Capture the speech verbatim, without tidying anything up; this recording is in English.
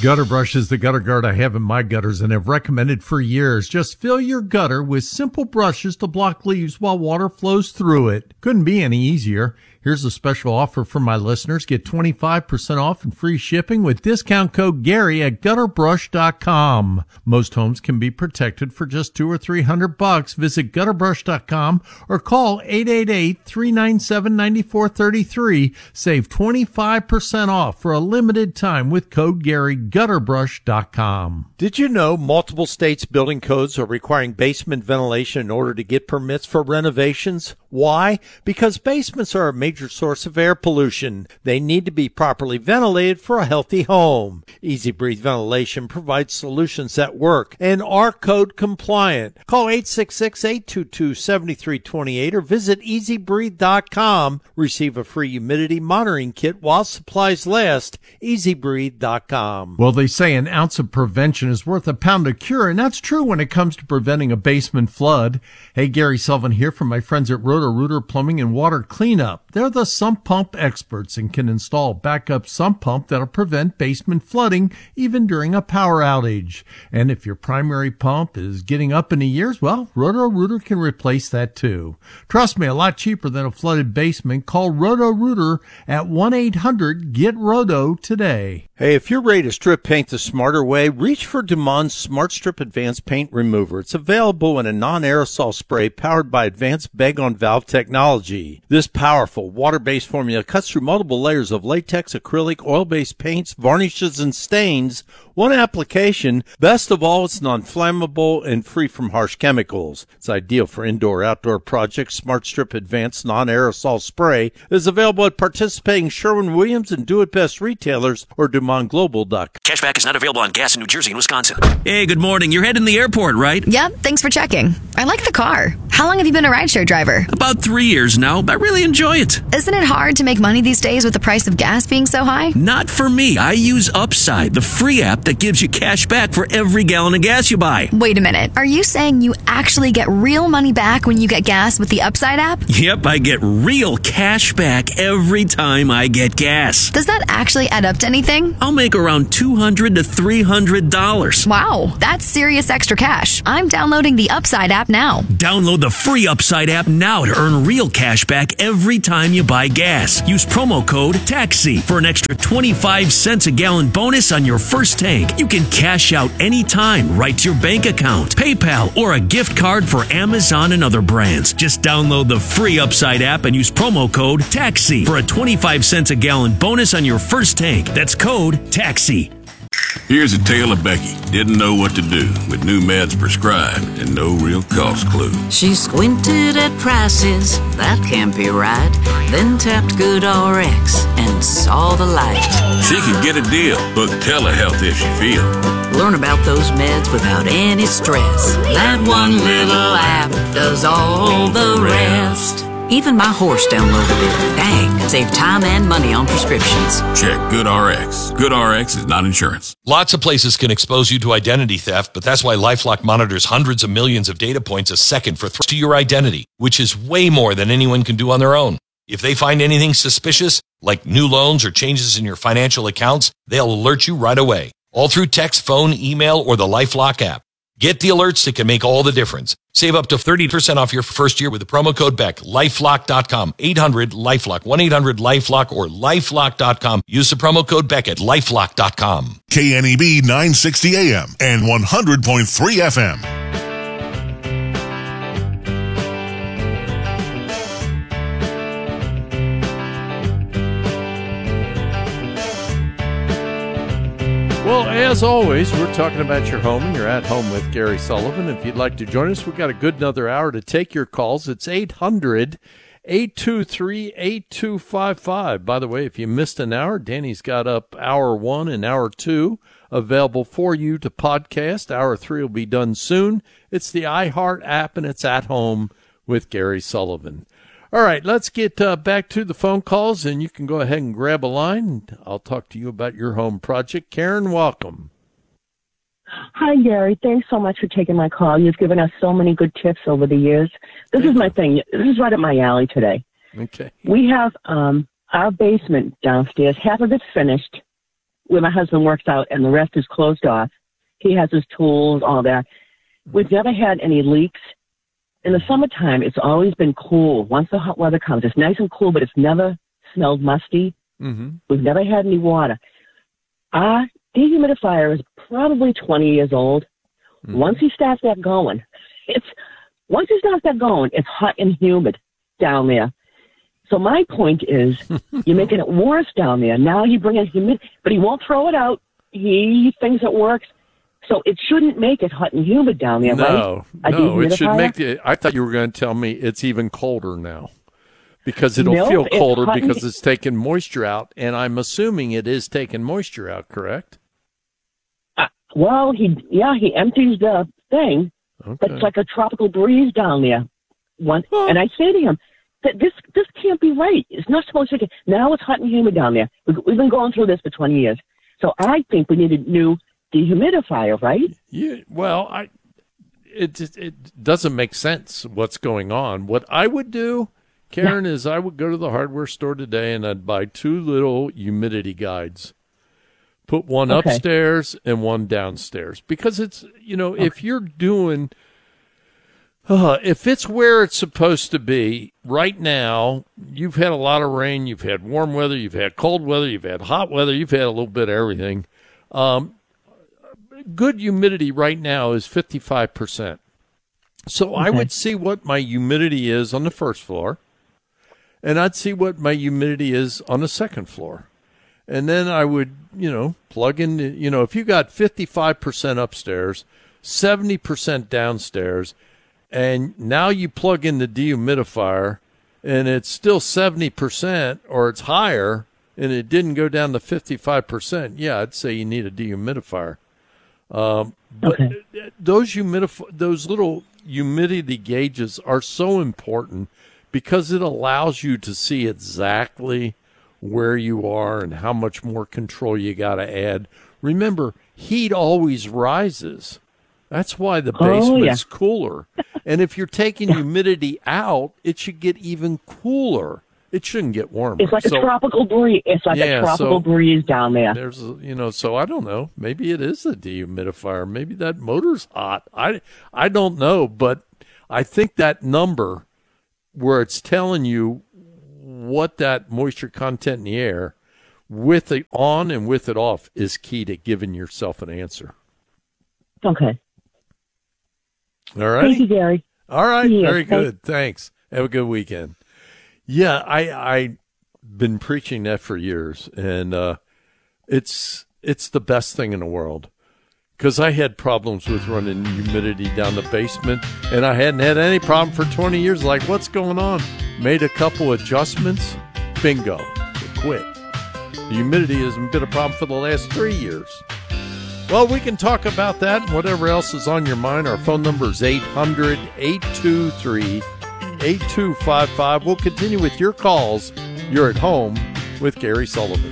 Gutter Brush is the gutter guard I have in my gutters and have recommended for years. Just fill your gutter with simple brushes to block leaves while water flows through it. Couldn't be any easier. Here's a special offer for my listeners. Get twenty-five percent off and free shipping with discount code Gary at gutter brush dot com. Most homes can be protected for just two or three hundred bucks. Visit gutter brush dot com or call eight eight eight, three nine seven, nine four three three. Save twenty-five percent off for a limited time with code Gary, gutter brush dot com. Did you know multiple states' building codes are requiring basement ventilation in order to get permits for renovations? Why? Because basements are a major source of air pollution. They need to be properly ventilated for a healthy home. Easy Breathe Ventilation provides solutions that work and are code compliant. Call eight six six, eight two two, seven three two eight or visit easy breathe dot com. Receive a free humidity monitoring kit while supplies last. easy breathe dot com. Well, they say an ounce of prevention is worth a pound of cure, and that's true when it comes to preventing a basement flood. Hey, Gary Sullivan here from my friends at Roto-Rooter Plumbing and Water Cleanup. They're the sump pump experts and can install a backup sump pump that'll prevent basement flooding even during a power outage. And if your primary pump is getting up in the years, well, Roto-Rooter can replace that too. Trust me, a lot cheaper than a flooded basement. Call Roto-Rooter at one eight hundred, get roto today. Hey, if you're ready to strip paint the smarter way, reach for Demond's Smart Strip Advanced Paint Remover. It's available in a non-aerosol spray powered by advanced bag-on-valve technology. This powerful water-based formula cuts through multiple layers of latex, acrylic, oil-based paints, varnishes, and stains. One application. Best of all, it's non-flammable and free from harsh chemicals. It's ideal for indoor-outdoor projects. Smart Strip Advanced Non-Aerosol Spray is available at participating Sherwin-Williams and Do It Best retailers or Demond Global dot com. Cashback is not available on gas in New Jersey and Wisconsin. Hey, good morning. You're heading to the airport, right? Yep, thanks for checking. I like the car. How long have you been a rideshare driver? About three years now. I really enjoy it. Isn't it hard to make money these days with the price of gas being so high? Not for me. I use Upside, the free app that gives you cash back for every gallon of gas you buy. Wait a minute. Are you saying you actually get real money back when you get gas with the Upside app? Yep, I get real cash back every time I get gas. Does that actually add up to anything? I'll make around two hundred to three hundred dollars. Wow, that's serious extra cash. I'm downloading the Upside app now. Download the free Upside app now to earn real cash back every time you buy gas. Use promo code TAXI for an extra twenty-five cents a gallon bonus on your first tank. You can cash out anytime right to your bank account, PayPal, or a gift card for Amazon and other brands. Just download the free Upside app and use promo code TAXI for a twenty-five cents a gallon bonus on your first tank. That's code TAXI. Here's a tale of Becky. Didn't know what to do with new meds prescribed and no real cost clue. She squinted at prices, that can't be right. Then tapped GoodRx and saw the light. She could get a deal, book telehealth if she feel. Learn about those meds without any stress. That one little app does all the rest. Even my horse downloaded it. Dang, save time and money on prescriptions. Check GoodRx. GoodRx is not insurance. Lots of places can expose you to identity theft, but that's why LifeLock monitors hundreds of millions of data points a second for threats to your identity, which is way more than anyone can do on their own. If they find anything suspicious, like new loans or changes in your financial accounts, they'll alert you right away, all through text, phone, email, or the LifeLock app. Get the alerts that can make all the difference. Save up to thirty percent off your first year with the promo code B E C K. LifeLock dot com. eight hundred LifeLock. one eight hundred LifeLock or LifeLock dot com. Use the promo code B E C K at LifeLock dot com. K N E B nine sixty A M and one hundred point three F M. Well, as always, we're talking about your home, and you're at home with Gary Sullivan. If you'd like to join us, we've got a good another hour to take your calls. It's eight hundred, eight two three, eight two five five. By the way, if you missed an hour, Danny's got up hour one and hour two available for you to podcast. Hour three will be done soon. It's the iHeart app, and it's at home with Gary Sullivan. All right, let's get uh, back to the phone calls, and you can go ahead and grab a line. I'll talk to you about your home project. Karen, welcome. Hi, Gary. Thanks so much for taking my call. You've given us so many good tips over the years. This Thank is my you. thing. This is right up my alley today. Okay. We have um, our basement downstairs. Half of it's finished. where my husband works out and the rest is closed off. He has his tools, all that. We've never had any leaks. In the summertime, it's always been cool. Once the hot weather comes, it's nice and cool, but it's never smelled musty. Mm-hmm. We've never had any water. Our dehumidifier is probably twenty years old. Mm-hmm. Once he starts that going, it's once he starts that going, it's hot and humid down there. So my point is, you're making it worse down there. Now you bring in humidity, but he won't throw it out. He thinks it works. So it shouldn't make it hot and humid down there, no, right? No, it should make it. I thought you were going to tell me it's even colder now because it'll nope, feel colder it's because it's taking moisture out, and I'm assuming it is taking moisture out, correct? Uh, well, he yeah, he empties the thing, okay. but it's like a tropical breeze down there. One, oh. And I say to him, that this this can't be right. It's not supposed to. Now it's hot and humid down there. We've, we've been going through this for twenty years. So I think we need a new dehumidifier, right? Yeah. Well, I it it doesn't make sense what's going on. What I would do, Karen, yeah. is I would go to the hardware store today and I'd buy two little humidity guides. Put one okay. upstairs and one downstairs because it's you know okay. if you're doing. Uh, if it's where it's supposed to be right now, you've had a lot of rain, you've had warm weather, you've had cold weather, you've had hot weather, you've had a little bit of everything. Um, good humidity right now is fifty-five percent. So okay. I would see what my humidity is on the first floor, and I'd see what my humidity is on the second floor. And then I would, you know, plug in, you know, if you got fifty-five percent upstairs, seventy percent downstairs, and now you plug in the dehumidifier, and it's still seventy percent or it's higher, and it didn't go down to fifty-five percent, yeah, I'd say you need a dehumidifier. Um, but okay. those humidif- those little humidity gauges are so important because it allows you to see exactly where you are and how much more control you got to add. Remember, heat always rises. That's why the basement's oh, yeah. cooler. And if you're taking humidity out, it should get even cooler. It shouldn't get warmer. It's like so, a tropical breeze. It's like yeah, a tropical so breeze down there. There's, you know, so I don't know. Maybe it is a dehumidifier. Maybe that motor's hot. I, I don't know, but I think that number where it's telling you what that moisture content in the air, with it on and with it off, is key to giving yourself an answer. Okay. All right. Thank you, Gary. All right. Yes, Very good. Thanks. Have a good weekend. Yeah, I I've been preaching that for years, and uh, it's it's the best thing in the world because I had problems with running humidity down the basement, and I hadn't had any problem for twenty years. Like, what's going on? Made a couple adjustments. Bingo. It quit. The humidity hasn't been a problem for the last three years. Well, we can talk about that and whatever else is on your mind. Our phone number is eight hundred, eight two three, eight two five five. We'll continue with your calls. You're at home with Gary Sullivan.